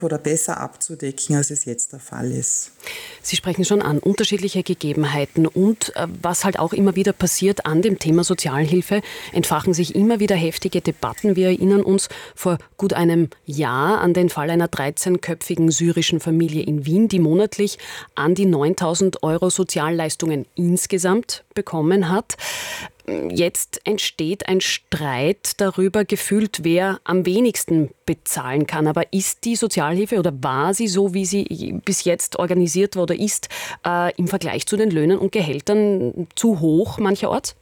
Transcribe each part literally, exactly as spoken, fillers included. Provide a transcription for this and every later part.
oder besser abzudecken, als es jetzt der Fall ist. Sie sprechen schon an, unterschiedliche Gegebenheiten und äh, was halt auch immer wieder passiert an dem Thema Sozialhilfe, entfachen sich immer wieder heftige Debatten. Wir erinnern uns vor gut einem Jahr an den Fall einer dreizehnköpfigen syrischen Familie in Wien, die monatlich an die neuntausend Euro Sozialleistungen insgesamt bekommen hat. Jetzt entsteht ein Streit darüber, gefühlt, wer am wenigsten bezahlen kann. Aber ist die Sozialhilfe oder war sie so, wie sie bis jetzt organisiert wurde, ist äh, im Vergleich zu den Löhnen und Gehältern zu hoch mancherorts?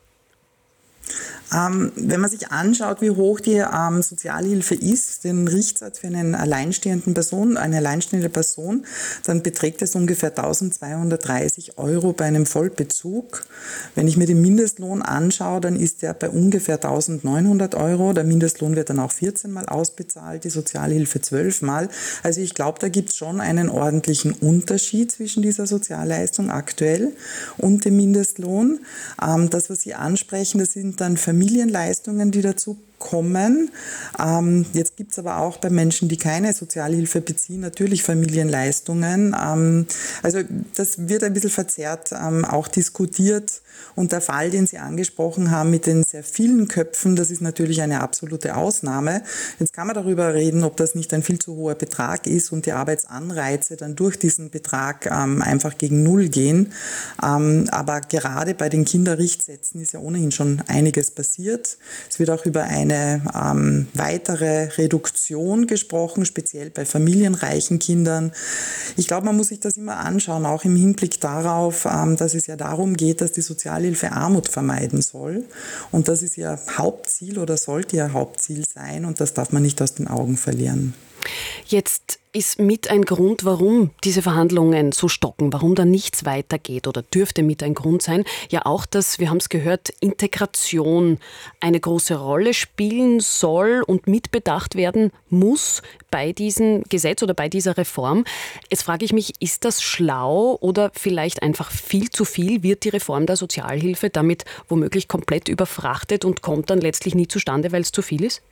Ähm, wenn man sich anschaut, wie hoch die ähm, Sozialhilfe ist, den Richtsatz für einen alleinstehenden Person, eine alleinstehende Person, dann beträgt es ungefähr eintausendzweihundertdreißig Euro bei einem Vollbezug. Wenn ich mir den Mindestlohn anschaue, dann ist der bei ungefähr eintausendneunhundert Euro. Der Mindestlohn wird dann auch vierzehn Mal ausbezahlt, die Sozialhilfe zwölf Mal. Also ich glaube, da gibt es schon einen ordentlichen Unterschied zwischen dieser Sozialleistung aktuell und dem Mindestlohn. Ähm, das, was Sie ansprechen, das sind dann Familienleistungen, die dazu kommen. Ähm, jetzt gibt es aber auch bei Menschen, die keine Sozialhilfe beziehen, natürlich Familienleistungen. Ähm, also das wird ein bisschen verzerrt ähm, auch diskutiert. Und der Fall, den Sie angesprochen haben mit den sehr vielen Köpfen, das ist natürlich eine absolute Ausnahme. Jetzt kann man darüber reden, ob das nicht ein viel zu hoher Betrag ist und die Arbeitsanreize dann durch diesen Betrag ähm, einfach gegen Null gehen. Ähm, aber gerade bei den Kinderrichtsätzen ist ja ohnehin schon einiges passiert. Es wird auch über eine eine ähm, weitere Reduktion gesprochen, speziell bei familienreichen Kindern. Ich glaube, man muss sich das immer anschauen, auch im Hinblick darauf, ähm, dass es ja darum geht, dass die Sozialhilfe Armut vermeiden soll. Und das ist ihr Hauptziel oder sollte ihr Hauptziel sein und das darf man nicht aus den Augen verlieren. Jetzt ist mit ein Grund, warum diese Verhandlungen so stocken, warum da nichts weitergeht oder dürfte mit ein Grund sein, ja auch, dass, wir haben es gehört, Integration eine große Rolle spielen soll und mitbedacht werden muss bei diesem Gesetz oder bei dieser Reform. Jetzt frage ich mich, ist das schlau oder vielleicht einfach viel zu viel? Wird die Reform der Sozialhilfe damit womöglich komplett überfrachtet und kommt dann letztlich nie zustande, weil es zu viel ist?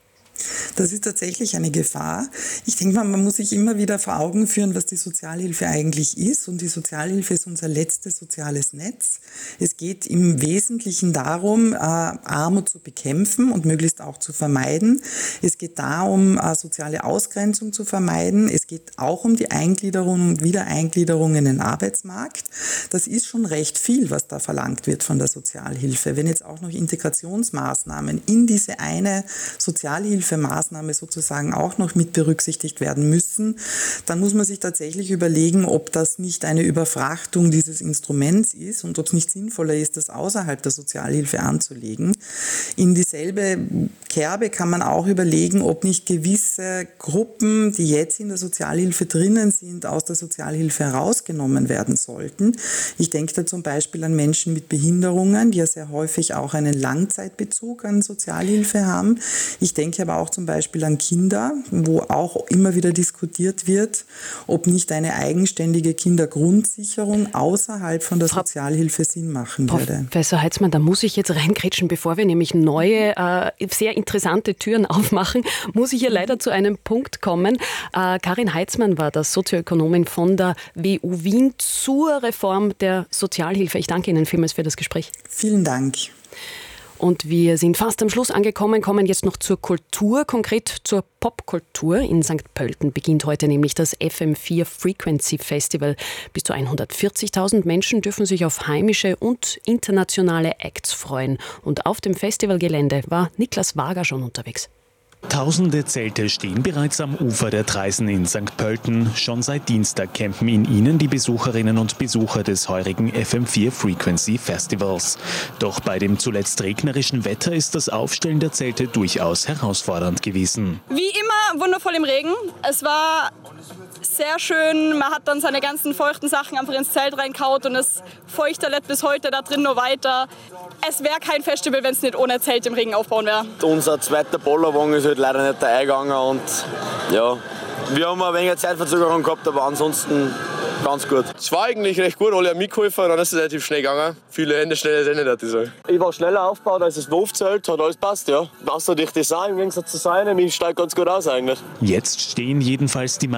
Das ist tatsächlich eine Gefahr. Ich denke mal, man muss sich immer wieder vor Augen führen, was die Sozialhilfe eigentlich ist. Und die Sozialhilfe ist unser letztes soziales Netz. Es geht im Wesentlichen darum, Armut zu bekämpfen und möglichst auch zu vermeiden. Es geht darum, soziale Ausgrenzung zu vermeiden. Es geht auch um die Eingliederung und Wiedereingliederung in den Arbeitsmarkt. Das ist schon recht viel, was da verlangt wird von der Sozialhilfe. Wenn jetzt auch noch Integrationsmaßnahmen in diese eine Sozialhilfe Maßnahme sozusagen auch noch mit berücksichtigt werden müssen, dann muss man sich tatsächlich überlegen, ob das nicht eine Überfrachtung dieses Instruments ist und ob es nicht sinnvoller ist, das außerhalb der Sozialhilfe anzulegen. In dieselbe Kerbe kann man auch überlegen, ob nicht gewisse Gruppen, die jetzt in der Sozialhilfe drinnen sind, aus der Sozialhilfe herausgenommen werden sollten. Ich denke da zum Beispiel an Menschen mit Behinderungen, die ja sehr häufig auch einen Langzeitbezug an Sozialhilfe haben. Ich denke aber auch zum Beispiel an Kinder, wo auch immer wieder diskutiert wird, ob nicht eine eigenständige Kindergrundsicherung außerhalb von der Frau Sozialhilfe Sinn machen würde. Professor Heitzmann, da muss ich jetzt reingrätschen, bevor wir nämlich neue, äh, sehr interessante Türen aufmachen, muss ich hier leider zu einem Punkt kommen. Äh, Karin Heitzmann war das, Sozioökonomin von der W U Wien zur Reform der Sozialhilfe. Ich danke Ihnen vielmals für das Gespräch. Vielen Dank. Und wir sind fast am Schluss angekommen, kommen jetzt noch zur Kultur, konkret zur Popkultur. In Sankt Pölten beginnt heute nämlich das F M vier Frequency Festival. Bis zu hundertvierzigtausend Menschen dürfen sich auf heimische und internationale Acts freuen. Und auf dem Festivalgelände war Niklas Wager schon unterwegs. Tausende Zelte stehen bereits am Ufer der Traisen in Sankt Pölten. Schon seit Dienstag campen in ihnen die Besucherinnen und Besucher des heurigen F M vier Frequency Festivals. Doch bei dem zuletzt regnerischen Wetter ist das Aufstellen der Zelte durchaus herausfordernd gewesen. Wie immer wundervoll im Regen. Es war sehr schön. Man hat dann seine ganzen feuchten Sachen einfach ins Zelt reinkaut und es feuchter lädt bis heute da drin nur weiter. Es wäre kein Festival, wenn es nicht ohne Zelt im Regen aufbauen wäre. Unser zweiter Bollerwagen ist halt leider nicht eingegangen und ja, wir haben ein wenig Zeitverzögerung gehabt, aber ansonsten ganz gut. Es war eigentlich recht gut, alle haben mitgeholfen, dann ist es relativ schnell gegangen. Viele Hände schneller sind nicht, ich sagen. Ich war schneller aufgebaut als das Wurfzelt, hat alles passt, ja. Außer durch Design im Gegensatz zu seinem, ich steige ganz gut aus eigentlich. Jetzt stehen jedenfalls die